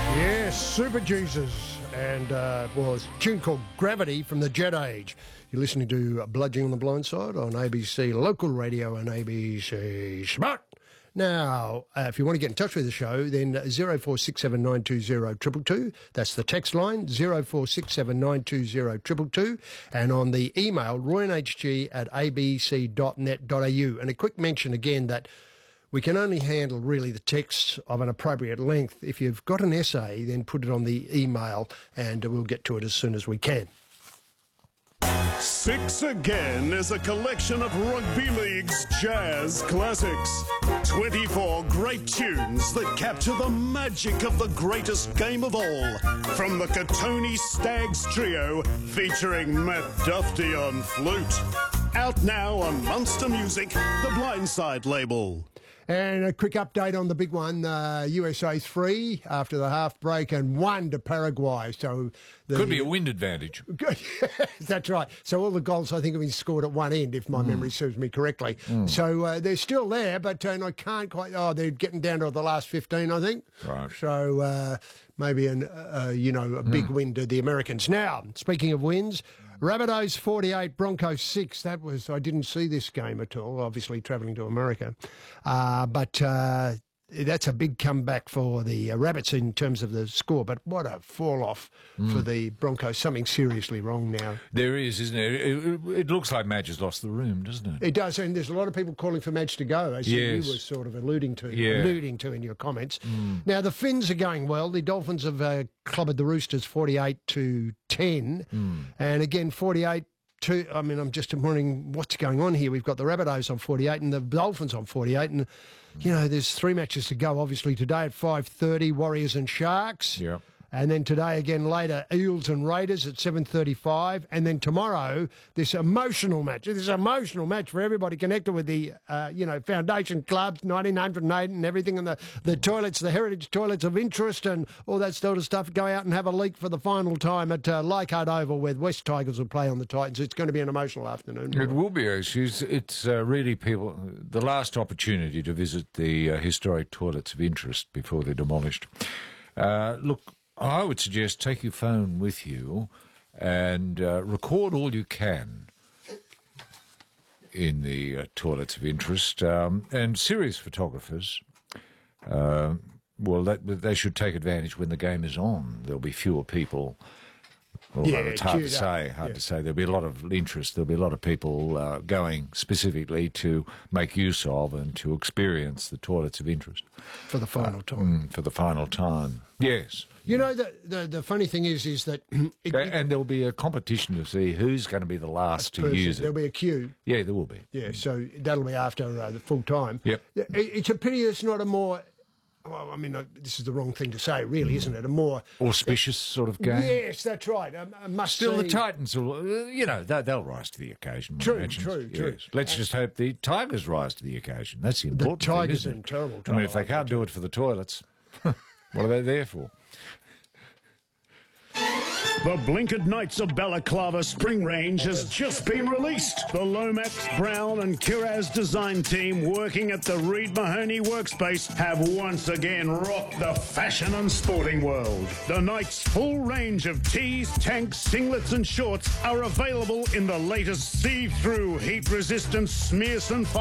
Yes, Super Jesus, and well, it's a tune called Gravity from the Jet Age. You're listening to Bludgeoning on the Blind Side on ABC Local Radio and ABC Smart. Now, if you want to get in touch with the show, then 0467920222. That's the text line, 0467920222. And on the email, royanhg@abc.net.au. And a quick mention again that we can only handle really the texts of an appropriate length. If you've got an essay, then put it on the email and we'll get to it as soon as we can. Six Again is a collection of Rugby League's jazz classics. 24 great tunes that capture the magic of the greatest game of all. From the Katoni Stags Trio, featuring Matt Duffy on flute. Out now on Monster Music, the Blindside label. And a quick update on the big one. USA 3 after the half break and 1 to Paraguay. So could be a wind advantage. That's right. So all the goals, I think, have been scored at one end, if my memory serves me correctly. So they're still there, but and I can't quite... Oh, they're getting down to the last 15, I think. Right. So maybe, a big win to the Americans. Now, speaking of wins... Rabbitohs 48, Broncos 6. That was, I didn't see this game at all, obviously travelling to America. But that's a big comeback for the Rabbits in terms of the score. But what a fall-off for the Broncos. Something seriously wrong now. There is, isn't it? It looks like Madge has lost the room, doesn't it? It does, and there's a lot of people calling for Madge to go, as you were sort of alluding to in your comments. Now, the Finns are going well. The Dolphins have clubbed the Roosters 48-10. And again, 48 I'm just wondering what's going on here. We've got the Rabbitohs on 48 and the Dolphins on 48. And, there's 3 matches to go, obviously, today at 5:30, Warriors and Sharks. Yeah. And then today again later, Eels and Raiders at 7:35. And then tomorrow, this emotional match for everybody connected with the, Foundation Clubs, 1908 and everything, and the toilets, the heritage toilets of interest and all that sort of stuff. Go out and have a leak for the final time at Leichhardt Oval, where West Tigers will play on the Titans. It's going to be an emotional afternoon. It will be, actually. It's really the last opportunity to visit the historic toilets of interest before they're demolished. Look, I would suggest take your phone with you and record all you can in the toilets of interest. And serious photographers, they should take advantage when the game is on. There'll be fewer people. Although it's hard to say. There'll be a lot of interest. There'll be a lot of people going specifically to make use of and to experience the toilets of interest. For the final time. For the final time, yes. The funny thing is that... and there'll be a competition to see who's going to be the last to use it. There'll be a queue. Yeah, there will be. Yeah, so that'll be after the full time. Yep. It's a pity it's not a more... Well, I mean, this is the wrong thing to say, really, isn't it? A more... auspicious sort of game? Yes, that's right. Still, the Titans will, they'll rise to the occasion. True. Let's just hope the Tigers rise to the occasion. That's the important thing, The Tigers isn't are in terrible trouble. I mean, if they can't do it for the toilets, what are they there for? The Blinkered Knights of Balaclava Spring Range has just been released. The Lomax, Brown and Kiraz design team working at the Reed Mahoney workspace have once again rocked the fashion and sporting world. The Knights' full range of tees, tanks, singlets and shorts are available in the latest see-through, heat-resistant Smearson